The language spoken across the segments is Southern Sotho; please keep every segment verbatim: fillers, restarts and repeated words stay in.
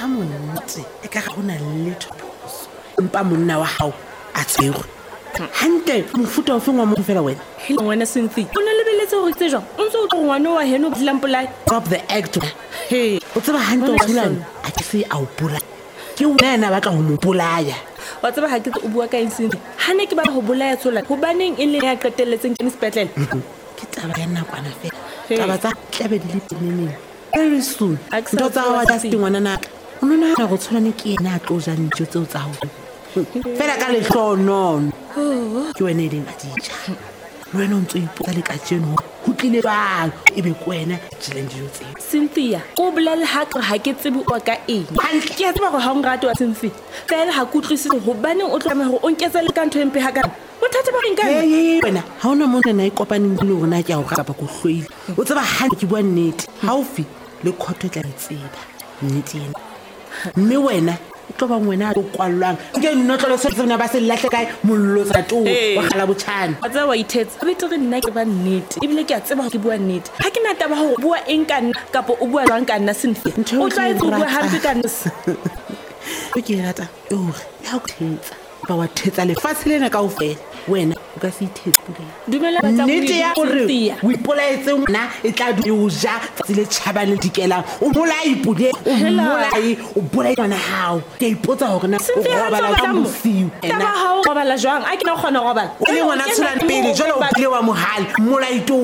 ha monate e ka ga bona le thothoso mpa monna wa hao a tshego hante mofuta o fengwa mo fela wena ngwana Cynthia o ne lebeletse gore tse jang o ntse o tlo ngwana wa heno dilampolai drop the act hey o tseba hante o tsulane a ke se a o pula ke wena ba ka go mo polaya wa tseba ha ke o bua ka Cynthia ha ne ke ba go bolaya tsola ho baneng e le ya qetelletseng ke sepetlele ke taba ya nakwana fela taba tsa tlabe di le peneneng very soon ntho tsa wa tsa ngwana naka o nona go tshwana ke ena a tlo ja ntjo tseo tsa go fela ka le hlono ke wena e ding a dija wena o ntse o ipotsa le ka tseno ho tlile bang e be kwena challenge yo tse Cynthia o bolale ha ha ke tsebe o ka eng ha ke tseba go ha ngata wa Cynthia fela ha kutlwisise ho baneng o tlame hore o nketsa le ka ntho empe ha ka o thata ba reng ka wena ha ona mo nna e kopaneng le rona ke a go kapa go hloile o tseba ha ke bua nnete haufi le khotho tla tseba nnete ena mme wena tlo ba ngwena o kwallwang ke nno tlo se tsena ba se lahle kae mollo tsa to wa khala botshana a tsa wa ithetsa be tle nna ke ba nnete ebile ke a tseba ke bua nnete ha ke na taba ho bua eng ka nna kapo o bua jwang ka nna Cynthia o tla e bua hampe ka nna o ke rata o ya go thetsa ba wa thetsa le fatshe lena ka o fela wena o ka se ithetsa pula dumela ba tsa nnete ya gore o ipolaetse ngwana e tla du o ja tsile tšhabane dikelang o molai pule o molai o bolai ngwana hao ke ipotsa hore na o robala ka mosiu ena ba hao robala jwang a ke na kgona robala o le ngwana tshwana pele jalo o bile wa mohale molai to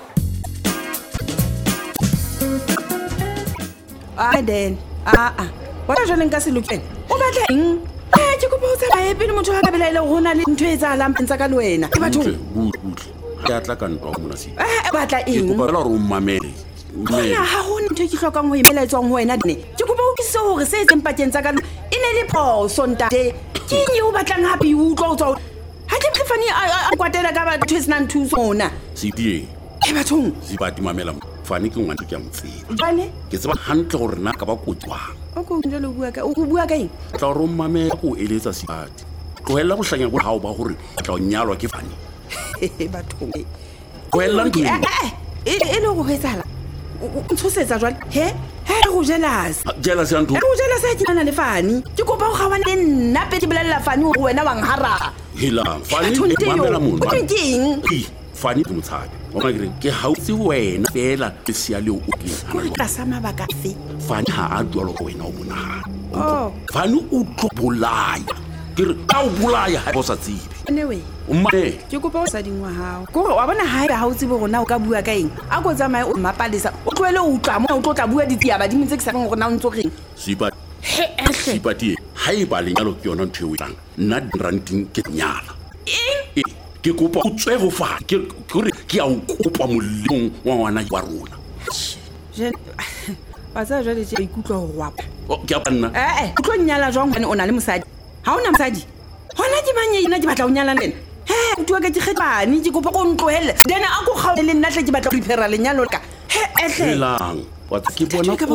a den a a wa jwale nka se lokela o batla eng eh ke go botsa ba e pele motho ga belaile go na le ntwe e tsa lampentsa ka le wena ke batho ke atla ka ntwa mona se eh batla eng ke ba la ro mmamele ya ha ho ntwe ke hlokang ho ipela etswang ho wena ne ke go bo ke se hore se etseng pakeng tsa ka e ne le phoso ntate ke nye o batlang happy o tlo tswa ha ke ke fani a kwatela ka batho e sena nthuso ona se die ke batho se ba di mamela fani ke ngwana ke a mtsela bane ke tseba hantle gore na ka ba kotswang o go ntse le bua ka o bua ka eng tla ro mmamela go eletsa sipati tlohella go hlanya go hao ba gore tla o nyalwa ke fani batho tlohella ntwe e e le go hetsala o tshosetsa jwale he he go jealous jealous ya ntho go jealous ke nna le fani ke kopa go gawana le nna pe ke bolella fani go wena wa ngara hela fani e mamela mona ke eng fani ke motshabi wa magre ke hautsi wena fela le sia le o ke ka sa mabaka fe fani ha a dwalo go wena o mona oh fani o tlo bolaya ke re ka o bolaya ha bo sa tsibe anyway umme ke kopa o sa dingwa hao go wa bona ha e hautsi bo rona o ka bua ka eng a go tsamaye o mapalesa o tloele o tla mo o tlo tla bua ditia ba di ntse ke sa go rona o ntso reng sipa he ehle sipati ha e ba le nyalo ke yona ntwe o tlang nna ranting ke nyala eng ke kopa o tswe go fa ke re ke a o kopa mollong wa ngwana wa rona je ba sa jale je ikutlwa go wapa ke a banna eh eh o tlo nyala jwang o na le mosadi ha ona mosadi hona ke banye ina ke batla o nyala nna he o tuwa ka dikgetbane ke kopa go ntlohelle then a go kgaole le nna tle ke batla go prepare lenyalo ka he ehle elang wa ke bona go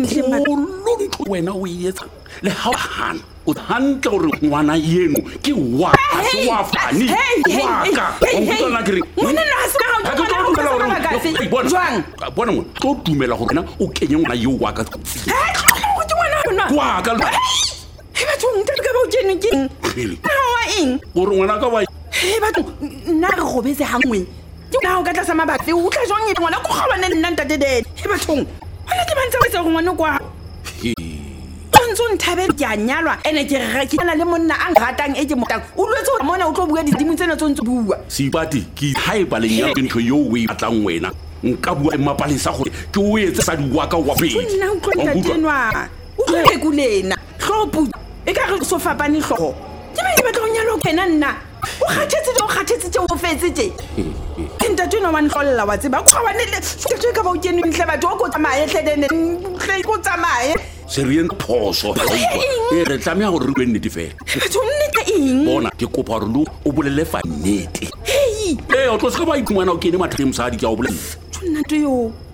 tsi wena o yetsa le ha hana o hantle gore ngwana yeno ke wa wa fani wa ka o tsona ke re monna na se ga o tsona gore jwang bona mo to dumela gore na o kenye ngwana yo wa ka he o ke ngwana wa ka he batho ntse ka ba o tsene ke na wa eng gore ngwana ka wa he batho nna re go betse hangwe ke na o ka tla sa mabatse o tla jwang e ngwana go gabane nna ntate dede he batho hona ke bantse o tsa go ngwana kwa ntso nthabele ke a nyalwa ene ke re ke na le monna a ngatang e ke motang o lwetse o mona o tlo bua didimo tsena tso ntse bua sipati ke ha e ba le nyalo ntho yo o e batlang wena nka bua mapalesa gore ke o etse sa di wa ka wa pele nna o tlo ntatenwa o tlo e kulena hlopu e ka re so fapane hlogo ke ba ke batla go nyalo kena nna o khathetse o khathetse tse o fetsetse ntate no man hlolla wa tseba go gawane le tse ka ba o keneng hle batho o go tsamaye hle dene hle go tsamaye serien phoso e re tlamea gore re bue nnete fela batho nnete eng bona ke kopa gore lo o bolele fa nnete hei eh o tlo se ka ba itumana o kene matheng mosadi ke a o bolella nnate yo